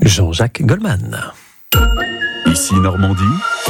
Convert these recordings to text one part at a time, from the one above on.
Jean-Jacques Goldman. Ici Normandie.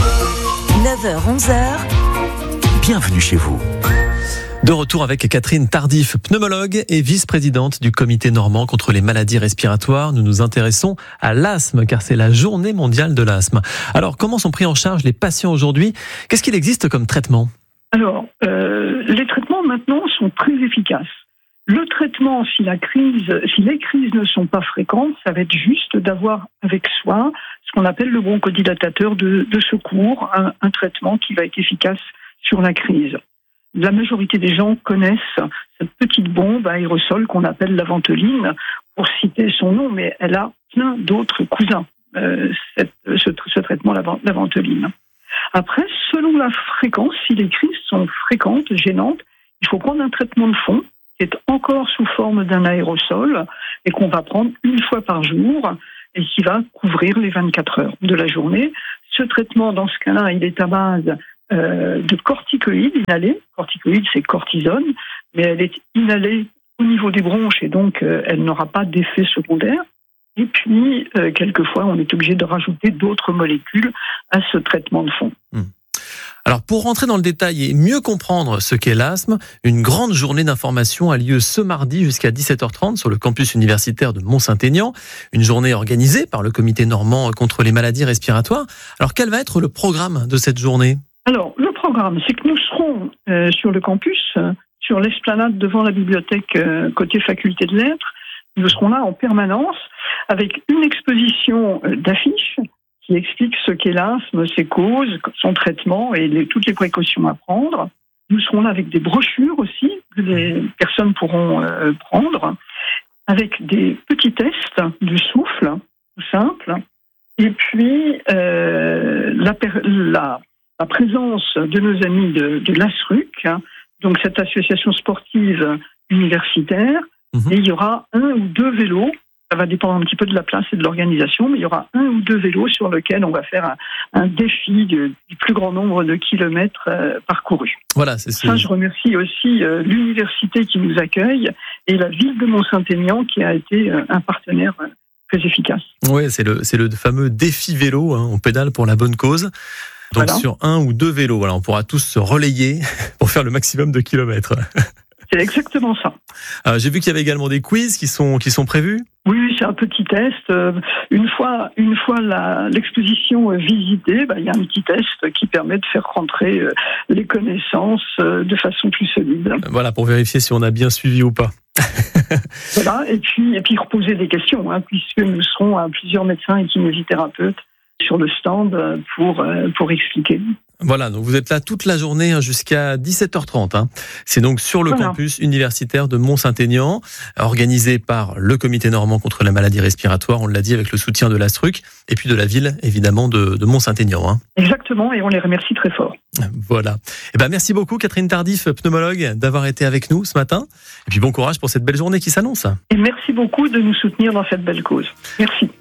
9h-11h. Bienvenue chez vous. De retour avec Catherine Tardif, pneumologue et vice-présidente du comité normand contre les maladies respiratoires. Nous nous intéressons à l'asthme car c'est la journée mondiale de l'asthme. Alors, comment sont pris en charge les patients aujourd'hui ? Qu'est-ce qu'il existe comme traitement ? Alors, les traitements maintenant sont très efficaces. Le traitement, si les crises ne sont pas fréquentes, ça va être juste d'avoir avec soi ce qu'on appelle le bronchodilatateur de secours, un traitement qui va être efficace sur la crise. La majorité des gens connaissent cette petite bombe à aérosol qu'on appelle la ventoline, pour citer son nom, mais elle a plein d'autres cousins, ce traitement, la ventoline. Après, selon la fréquence, si les crises sont fréquentes, gênantes, il faut prendre un traitement de fond qui est encore sous forme d'un aérosol et qu'on va prendre une fois par jour et qui va couvrir les 24 heures de la journée. Ce traitement, dans ce cas-là, il est à base de corticoïdes inhalés. Corticoïdes, c'est cortisone, mais elle est inhalée au niveau des bronches et donc elle n'aura pas d'effet secondaire. Et puis, quelquefois, on est obligé de rajouter d'autres molécules à ce traitement de fond. Alors, pour rentrer dans le détail et mieux comprendre ce qu'est l'asthme, une grande journée d'information a lieu ce mardi jusqu'à 17h30 sur le campus universitaire de Mont-Saint-Aignan. Une journée organisée par le comité normand contre les maladies respiratoires. Alors, quel va être le programme de cette journée ? Alors, le programme, c'est que nous serons sur le campus, sur l'esplanade devant la bibliothèque côté faculté de lettres. Nous serons là en permanence avec une exposition d'affiches qui explique ce qu'est l'asthme, ses causes, son traitement et toutes les précautions à prendre. Nous serons là avec des brochures aussi que les personnes pourront prendre, avec des petits tests du souffle, tout simple, et puis la présence de nos amis de l'ASRUC, donc cette association sportive universitaire, et il y aura 1 ou 2 vélos. Ça va dépendre un petit peu de la place et de l'organisation, mais il y aura 1 ou 2 vélos sur lesquels on va faire un défi du plus grand nombre de kilomètres parcourus. Voilà, c'est ça. Je remercie aussi l'université qui nous accueille et la ville de Mont-Saint-Aignan qui a été un partenaire très efficace. Oui, c'est le fameux défi vélo, on pédale pour la bonne cause. Donc voilà. Sur 1 ou 2 vélos, on pourra tous se relayer pour faire le maximum de kilomètres. C'est exactement ça. J'ai vu qu'il y avait également des quiz qui sont prévus. Oui, c'est un petit test. Une fois l'exposition visitée, il y a un petit test qui permet de faire rentrer les connaissances de façon plus solide. Voilà, pour vérifier si on a bien suivi ou pas. Voilà, et puis reposer des questions, puisque nous serons plusieurs médecins et kinésithérapeutes sur le stand pour expliquer. Voilà, donc vous êtes là toute la journée jusqu'à 17h30. C'est donc sur le campus universitaire de Mont-Saint-Aignan, organisé par le comité normand contre la maladie respiratoire, on l'a dit, avec le soutien de l'ASRUC, et puis de la ville, évidemment, de Mont-Saint-Aignan. Exactement, et on les remercie très fort. Voilà. Merci beaucoup Catherine Tardif, pneumologue, d'avoir été avec nous ce matin. Et puis bon courage pour cette belle journée qui s'annonce. Et merci beaucoup de nous soutenir dans cette belle cause. Merci.